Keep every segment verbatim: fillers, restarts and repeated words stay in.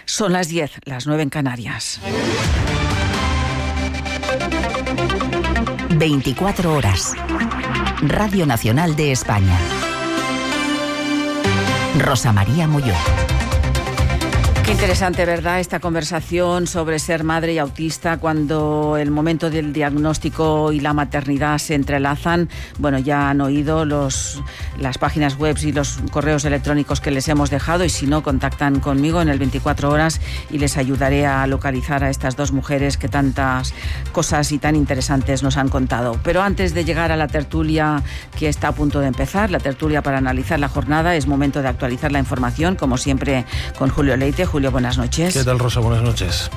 Son las diez, las nueve en Canarias. veinticuatro horas. Radio Nacional de España. Rosa María Molló. Qué interesante, ¿verdad?, esta conversación sobre ser madre y autista cuando el momento del diagnóstico y la maternidad se entrelazan. Bueno, ya han oído los, las páginas web y los correos electrónicos que les hemos dejado, y si no, contactan conmigo en el veinticuatro horas y les ayudaré a localizar a estas dos mujeres que tantas cosas y tan interesantes nos han contado. Pero antes de llegar a la tertulia que está a punto de empezar, la tertulia para analizar la jornada, es momento de actualizar la información, como siempre, con Julio Leite. Julio, buenas noches. ¿Qué tal, Rosa? Buenas noches.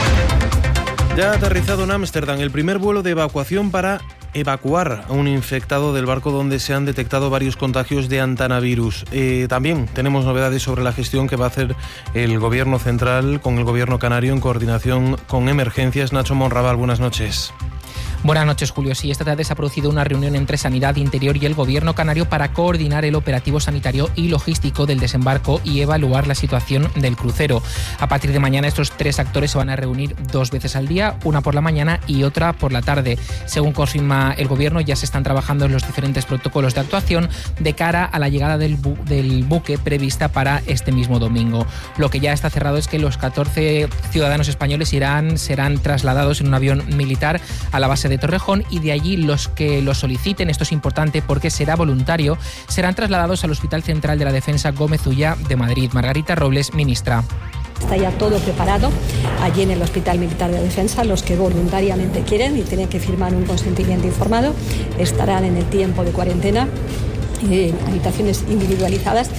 Ya ha aterrizado en Ámsterdam el primer vuelo de evacuación para evacuar a un infectado del barco donde se han detectado varios contagios de antanavirus. Eh, también tenemos novedades sobre la gestión que va a hacer el Gobierno central con el Gobierno canario en coordinación con emergencias. Nacho Monraval, buenas noches. Buenas noches, Julio. Sí, esta tarde se ha producido una reunión entre Sanidad, Interior y el Gobierno canario para coordinar el operativo sanitario y logístico del desembarco y evaluar la situación del crucero. A partir de mañana estos tres actores se van a reunir dos veces al día, una por la mañana y otra por la tarde. Según confirma el Gobierno, ya se están trabajando en los diferentes protocolos de actuación de cara a la llegada del, bu- del buque prevista para este mismo domingo. Lo que ya está cerrado es que los catorce ciudadanos españoles irán, serán trasladados en un avión militar a la base de Torrejón, y de allí los que lo soliciten, esto es importante porque será voluntario, serán trasladados al Hospital Central de la Defensa Gómez Ullá de Madrid. Margarita Robles, ministra. Está ya todo preparado allí en el Hospital Militar de Defensa. Los que voluntariamente quieren y tienen que firmar un consentimiento informado estarán en el tiempo de cuarentena en habitaciones individualizadas.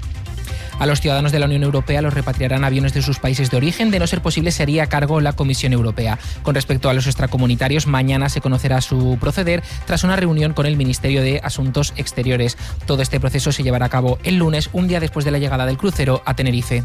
A los ciudadanos de la Unión Europea los repatriarán aviones de sus países de origen. De no ser posible, se haría cargo la Comisión Europea. Con respecto a los extracomunitarios, mañana se conocerá su proceder tras una reunión con el Ministerio de Asuntos Exteriores. Todo este proceso se llevará a cabo el lunes, un día después de la llegada del crucero a Tenerife.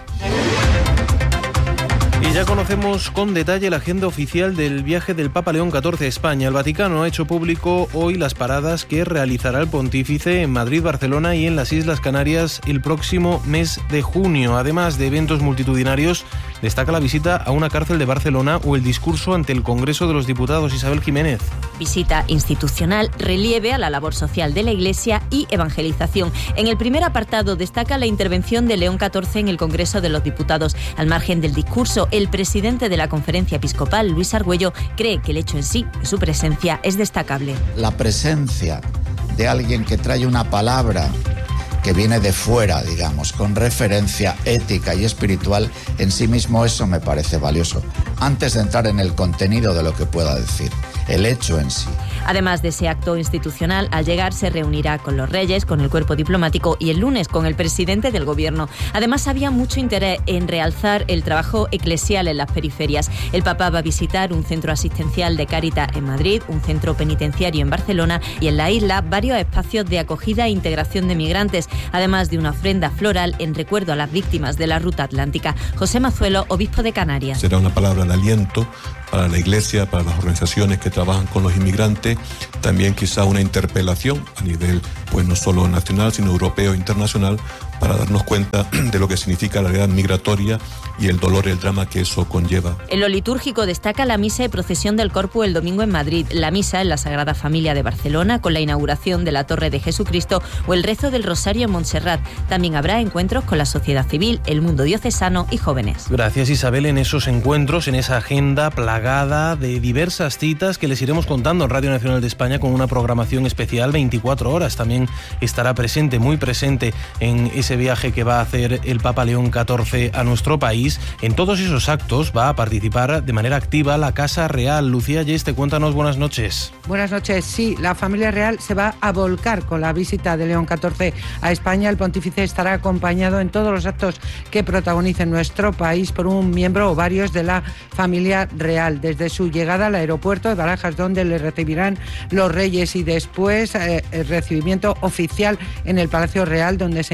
Y ya conocemos con detalle la agenda oficial del viaje del Papa León catorce a España. El Vaticano ha hecho público hoy las paradas que realizará el pontífice en Madrid, Barcelona y en las Islas Canarias el próximo mes de junio. Además de eventos multitudinarios, destaca la visita a una cárcel de Barcelona o el discurso ante el Congreso de los Diputados. Isabel Jiménez. Visita institucional, relieve a la labor social de la Iglesia y evangelización. En el primer apartado destaca la intervención de León catorce en el Congreso de los Diputados. Al margen del discurso, el presidente de la Conferencia Episcopal, Luis Argüello, cree que el hecho en sí, su presencia, es destacable. La presencia de alguien que trae una palabra que viene de fuera, digamos, con referencia ética y espiritual, en sí mismo eso me parece valioso. Antes de entrar en el contenido de lo que pueda decir, el hecho en sí. Además de ese acto institucional, al llegar se reunirá con los reyes, con el cuerpo diplomático y el lunes con el presidente del Gobierno. Además, había mucho interés en realzar el trabajo eclesial en las periferias. El Papa va a visitar un centro asistencial de Cáritas en Madrid, un centro penitenciario en Barcelona y en la isla varios espacios de acogida e integración de migrantes, además de una ofrenda floral en recuerdo a las víctimas de la ruta atlántica. José Mazuelo, obispo de Canarias. Será una palabra de aliento para la Iglesia, para las organizaciones que trabajan con los inmigrantes, también quizá una interpelación a nivel, pues no solo nacional, sino europeo e internacional, para darnos cuenta de lo que significa la realidad migratoria y el dolor y el drama que eso conlleva. En lo litúrgico destaca la misa y procesión del Corpus el domingo en Madrid, la misa en la Sagrada Familia de Barcelona con la inauguración de la Torre de Jesucristo o el rezo del Rosario en Montserrat. También habrá encuentros con la sociedad civil, el mundo diocesano y jóvenes. Gracias, Isabel. En esos encuentros, en esa agenda plagada de diversas citas que les iremos contando en Radio Nacional de España con una programación especial veinticuatro horas. También estará presente, muy presente en ese viaje que va a hacer el Papa León catorce a nuestro país. En todos esos actos va a participar de manera activa la Casa Real. Lucía Yeste, cuéntanos, buenas noches. Buenas noches. Sí, la familia real se va a volcar con la visita de León catorce a España. El pontífice estará acompañado en todos los actos que protagonicen nuestro país por un miembro o varios de la familia real. Desde su llegada al aeropuerto de Barajas, donde le recibirán los reyes, y después eh, el recibimiento oficial en el Palacio Real, donde se incorporará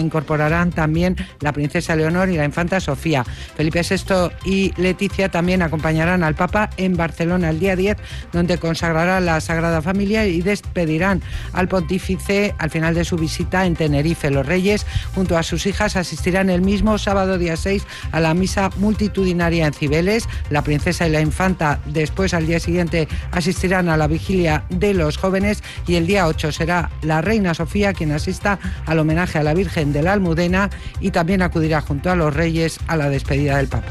consagrarán también la princesa Leonor y la infanta Sofía. Felipe sexto y Leticia también acompañarán al Papa en Barcelona el día diez, donde consagrará la Sagrada Familia y despedirán al pontífice al final de su visita en Tenerife. Los reyes, junto a sus hijas, asistirán el mismo sábado día seis a la misa multitudinaria en Cibeles. La princesa y la infanta después, al día siguiente, asistirán a la vigilia de los jóvenes, y el día ocho será la reina Sofía quien asista al homenaje a la Virgen de la Almudena y también acudirá junto a los reyes a la despedida del Papa.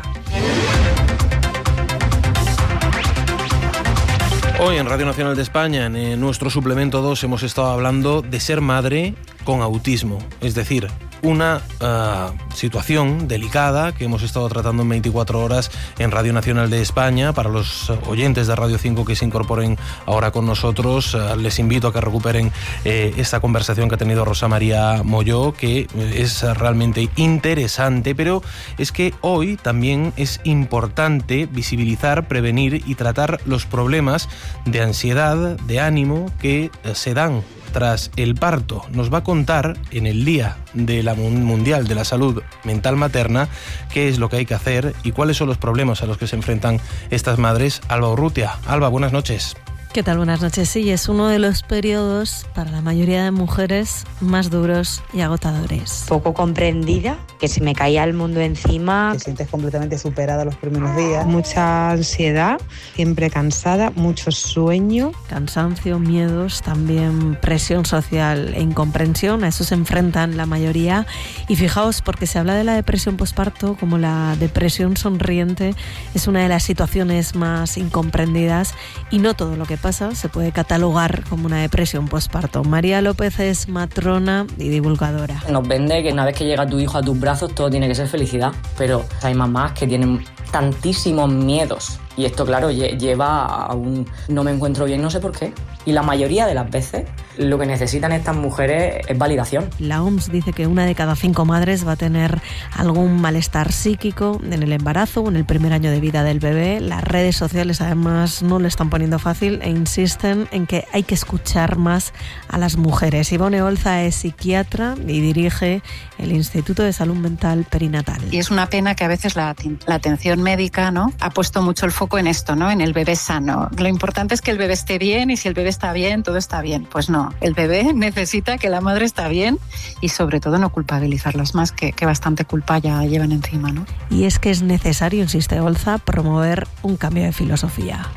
Hoy en Radio Nacional de España, en nuestro suplemento dos, hemos estado hablando de ser madre con autismo, es decir, una uh, situación delicada que hemos estado tratando en veinticuatro horas en Radio Nacional de España. Para los oyentes de Radio cinco que se incorporen ahora con nosotros, uh, les invito a que recuperen eh, esta conversación que ha tenido Rosa María Molló, que es realmente interesante, pero es que hoy también es importante visibilizar, prevenir y tratar los problemas de ansiedad, de ánimo que uh, se dan tras el parto. Nos va a contar en el Día de la Mundial de la Salud Mental Materna qué es lo que hay que hacer y cuáles son los problemas a los que se enfrentan estas madres. Alba Urrutia. Alba, buenas noches. ¿Qué tal? Buenas noches. Sí, es uno de los periodos para la mayoría de mujeres más duros y agotadores. Poco comprendida, que se me caía el mundo encima. Te sientes completamente superada los primeros días. Mucha ansiedad, siempre cansada, mucho sueño. Cansancio, miedos, también presión social e incomprensión. A eso se enfrentan la mayoría. Y fijaos, porque se habla de la depresión posparto como la depresión sonriente, es una de las situaciones más incomprendidas, y no todo lo que pasa se puede catalogar como una depresión posparto. María López es matrona y divulgadora. Nos vende que una vez que llega tu hijo a tus brazos todo tiene que ser felicidad, pero hay mamás que tienen tantísimos miedos y esto, claro, lleva a un no me encuentro bien, no sé por qué. Y la mayoría de las veces lo que necesitan estas mujeres es validación. La O M S dice que una de cada cinco madres va a tener algún malestar psíquico en el embarazo o en el primer año de vida del bebé. Las redes sociales además no le están poniendo fácil e insisten en que hay que escuchar más a las mujeres. Ivone Olza es psiquiatra y dirige el Instituto de Salud Mental Perinatal. Y es una pena que a veces la, la atención médica, ¿no?, ha puesto mucho el foco en esto, ¿no?, en el bebé sano. Lo importante es que el bebé esté bien, y si el bebé está bien, todo está bien. Pues no, el bebé necesita que la madre está bien, y sobre todo no culpabilizarlas más, que, que bastante culpa ya llevan encima, ¿no? Y es que es necesario, insiste Olza, promover un cambio de filosofía.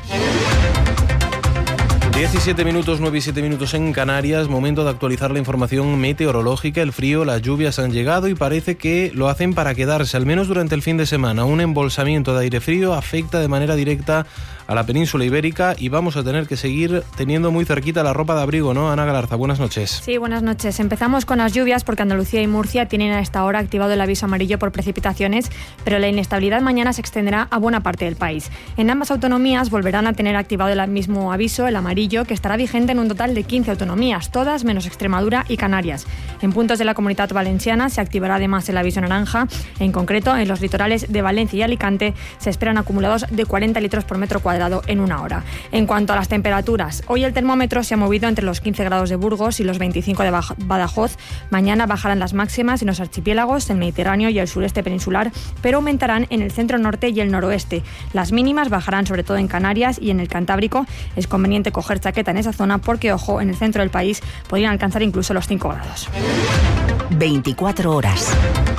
diecisiete minutos, nueve y siete minutos en Canarias, momento de actualizar la información meteorológica. El frío, las lluvias han llegado y parece que lo hacen para quedarse, al menos durante el fin de semana. Un embolsamiento de aire frío afecta de manera directa a la península ibérica y vamos a tener que seguir teniendo muy cerquita la ropa de abrigo, ¿no? Ana Galarza, buenas noches. Sí, buenas noches. Empezamos con las lluvias porque Andalucía y Murcia tienen a esta hora activado el aviso amarillo por precipitaciones, pero la inestabilidad mañana se extenderá a buena parte del país. En ambas autonomías volverán a tener activado el mismo aviso, el amarillo, que estará vigente en un total de quince autonomías, todas menos Extremadura y Canarias. En puntos de la Comunidad Valenciana se activará además el aviso naranja. En concreto, en los litorales de Valencia y Alicante se esperan acumulados de cuarenta litros por metro cuadrado en una hora. En cuanto a las temperaturas, hoy el termómetro se ha movido entre los quince grados de Burgos y los veinticinco de Badajoz. Mañana bajarán las máximas en los archipiélagos, el Mediterráneo y el sureste peninsular, pero aumentarán en el centro norte y el noroeste. Las mínimas bajarán sobre todo en Canarias y en el Cantábrico. Es conveniente coger chaqueta en esa zona porque, ojo, en el centro del país podrían alcanzar incluso los cinco grados. veinticuatro horas.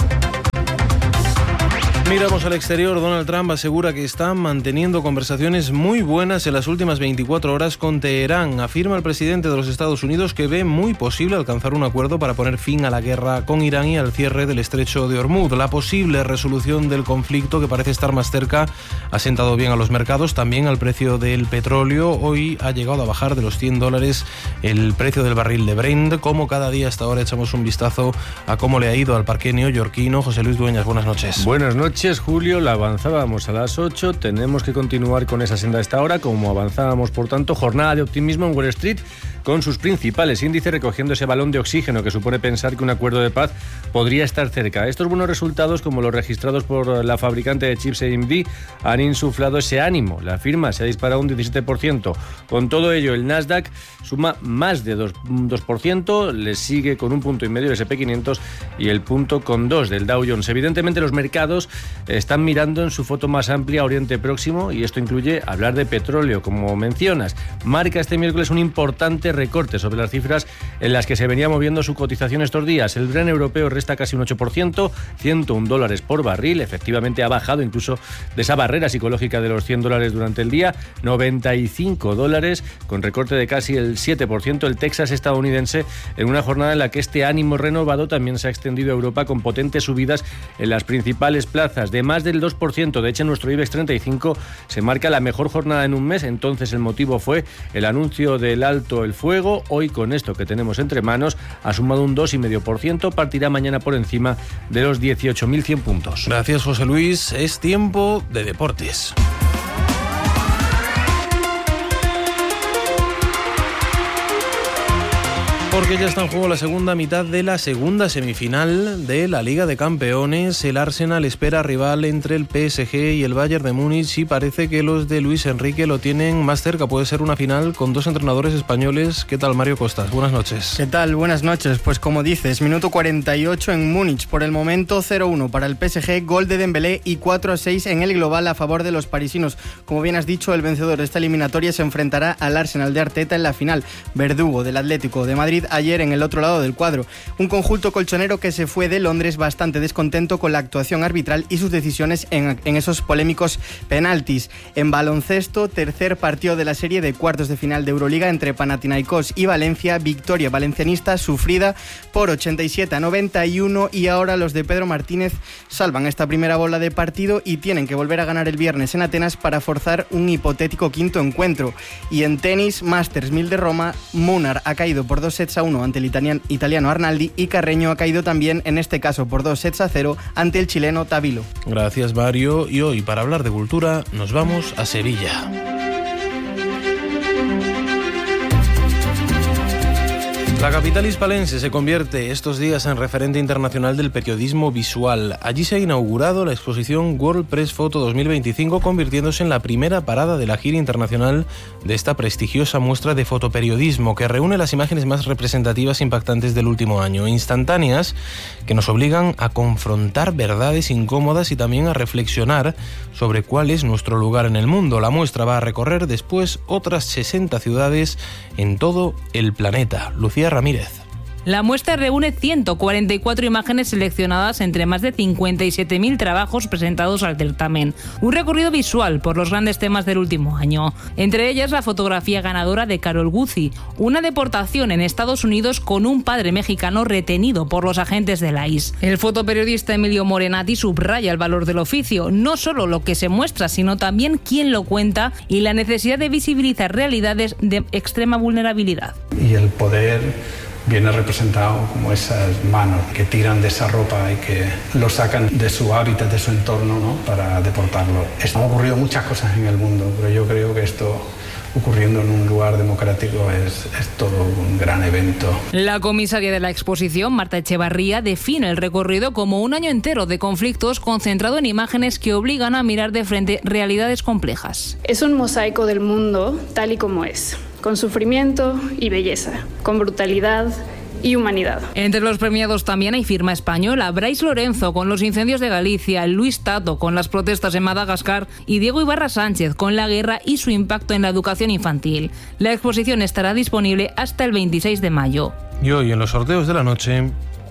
Miramos al exterior. Donald Trump asegura que está manteniendo conversaciones muy buenas en las últimas veinticuatro horas con Teherán. Afirma el presidente de los Estados Unidos que ve muy posible alcanzar un acuerdo para poner fin a la guerra con Irán y al cierre del estrecho de Hormuz. La posible resolución del conflicto, que parece estar más cerca, ha sentado bien a los mercados, también al precio del petróleo. Hoy ha llegado a bajar de los cien dólares el precio del barril de Brent. Como cada día hasta ahora echamos un vistazo a cómo le ha ido al parque neoyorquino. José Luis Dueñas, buenas noches. Buenas noches. Julio, la avanzábamos a las ocho, tenemos que continuar con esa senda a esta hora, como avanzábamos, por tanto, jornada de optimismo en Wall Street, con sus principales índices, recogiendo ese balón de oxígeno que supone pensar que un acuerdo de paz podría estar cerca. Estos buenos resultados, como los registrados por la fabricante de chips A M D, han insuflado ese ánimo. La firma se ha disparado un diecisiete por ciento. Con todo ello, el Nasdaq suma más de dos por ciento, le sigue con un punto y medio el ese pe quinientos y el punto con dos del Dow Jones. Evidentemente, los mercados están mirando en su foto más amplia a Oriente Próximo, y esto incluye hablar de petróleo, como mencionas. Marca este miércoles un importante recorte sobre las cifras en las que se venía moviendo su cotización estos días. El Brent europeo resta casi un ocho por ciento, ciento un dólares por barril. Efectivamente ha bajado incluso de esa barrera psicológica de los cien dólares durante el día, noventa y cinco dólares, con recorte de casi el siete por ciento. El Texas estadounidense, en una jornada en la que este ánimo renovado también se ha extendido a Europa, con potentes subidas en las principales plazas de más del dos por ciento. De hecho, en nuestro IBEX treinta y cinco se marca la mejor jornada en un mes. Entonces el motivo fue el anuncio del alto el fuego. Hoy, con esto que tenemos entre manos, ha sumado un dos coma cinco por ciento, partirá mañana por encima de los dieciocho mil cien puntos. Gracias, José Luis. Es tiempo de deportes. Porque ya está en juego la segunda mitad de la segunda semifinal de la Liga de Campeones. El Arsenal espera rival entre el P S G y el Bayern de Múnich, y parece que los de Luis Enrique lo tienen más cerca. Puede ser una final con dos entrenadores españoles. ¿Qué tal, Mario Costas? Buenas noches. ¿Qué tal? Buenas noches. Pues como dices, minuto cuarenta y ocho en Múnich. Por el momento cero uno para el P S G, gol de Dembélé, y cuatro a seis en el global a favor de los parisinos. Como bien has dicho, el vencedor de esta eliminatoria se enfrentará al Arsenal de Arteta en la final, verdugo del Atlético de Madrid ayer en el otro lado del cuadro. Un conjunto colchonero que se fue de Londres bastante descontento con la actuación arbitral y sus decisiones en, en esos polémicos penaltis. En baloncesto, tercer partido de la serie de cuartos de final de Euroliga entre Panathinaikos y Valencia, victoria valencianista sufrida por ochenta y siete a noventa y uno, y ahora los de Pedro Martínez salvan esta primera bola de partido y tienen que volver a ganar el viernes en Atenas para forzar un hipotético quinto encuentro. Y en tenis, Masters mil de Roma, Munar ha caído por dos sets a uno ante el italiano, italiano Arnaldi, y Carreño ha caído también, en este caso por dos sets a cero, ante el chileno Tabilo. Gracias, Mario. Y hoy, para hablar de cultura, nos vamos a Sevilla. La capital hispalense se convierte estos días en referente internacional del periodismo visual. Allí se ha inaugurado la exposición World Press Photo dos mil veinticinco, convirtiéndose en la primera parada de la gira internacional de esta prestigiosa muestra de fotoperiodismo, que reúne las imágenes más representativas e impactantes del último año, instantáneas que nos obligan a confrontar verdades incómodas y también a reflexionar sobre cuál es nuestro lugar en el mundo. La muestra va a recorrer después otras sesenta ciudades en todo el planeta. Lucía Ramírez. La muestra reúne ciento cuarenta y cuatro imágenes seleccionadas entre más de cincuenta y siete mil trabajos presentados al certamen. Un recorrido visual por los grandes temas del último año. Entre ellas, la fotografía ganadora de Carol Guzzi, una deportación en Estados Unidos con un padre mexicano retenido por los agentes de la I C E. El fotoperiodista Emilio Morenati subraya el valor del oficio, no solo lo que se muestra, sino también quién lo cuenta y la necesidad de visibilizar realidades de extrema vulnerabilidad. Y el poder viene representado como esas manos que tiran de esa ropa y que lo sacan de su hábitat, de su entorno, ¿no?, para deportarlo. Han ocurrido muchas cosas en el mundo, pero yo creo que esto, ocurriendo en un lugar democrático, es, es todo un gran evento. La comisaria de la exposición, Marta Echevarría, define el recorrido como un año entero de conflictos concentrado en imágenes que obligan a mirar de frente realidades complejas. Es un mosaico del mundo tal y como es, con sufrimiento y belleza, con brutalidad y humanidad. Entre los premiados también hay firma española: Brais Lorenzo con los incendios de Galicia, Luis Tato con las protestas en Madagascar y Diego Ibarra Sánchez con la guerra y su impacto en la educación infantil. La exposición estará disponible hasta el veintiséis de mayo. Y hoy, en los sorteos de la noche,